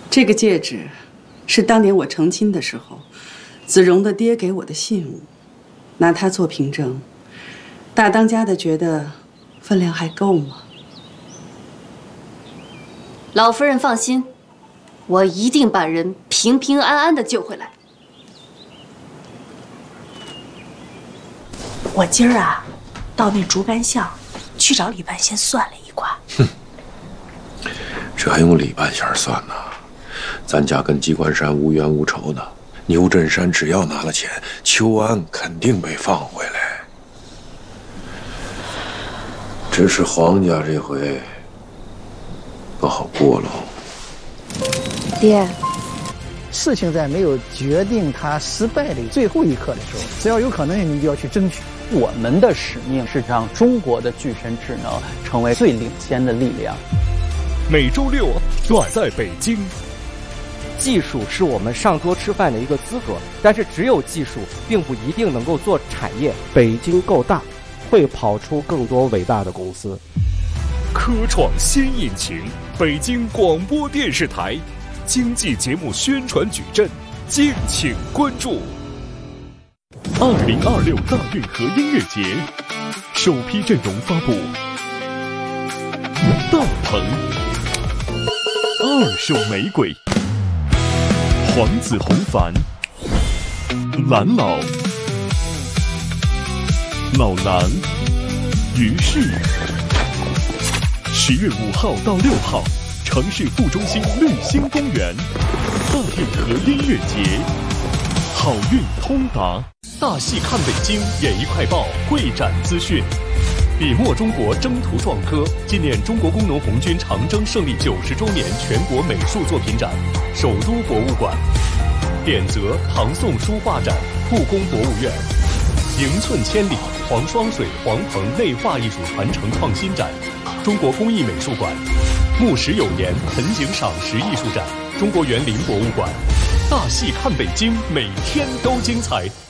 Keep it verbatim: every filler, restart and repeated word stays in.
这个戒指是当年我成亲的时候，子荣的爹给我的信物，拿它做凭证。大当家的觉得分量还够吗？ 老夫人放心，我一定把人平平安安的救回来。 我今儿啊，到那竹竿巷去找李半仙算了一卦。 哼，这还用李半仙算呢？咱家跟鸡冠山无冤无仇的，牛振山只要拿了钱，秋安肯定被放回来。只是黄家这回不好过喽。 爹， 事情在没有决定它失败的最后一刻的时候，只要有可能性，你就要去争取。 我们的使命是让中国的巨神智能成为最领先的力量。 每周六暖在北京。 技术是我们上桌吃饭的一个资格，但是只有技术并不一定能够做产业。北京够大，会跑出更多伟大的公司。 科创新引擎，北京广播电视台经济节目宣传矩阵，敬请关注。二零二六大运河音乐节首批阵容发布：大鹏、二手玫瑰、黄子弘凡、蓝老、老狼、于适。十月五号到六号，城市副中心绿星公园，大运河音乐节，好运通达。大戏看北京演艺快报会展资讯。笔墨中国征途壮歌，纪念中国工农红军长征胜利九十周年全国美术作品展，首都博物馆。典则唐宋书画展，故宫博物院。迎寸千里，黄双水黄鹏内画艺术传承创新展，中国工艺美术馆。木石有年盆景赏石艺术展，中国园林博物馆。大戏看北京，每天都精彩。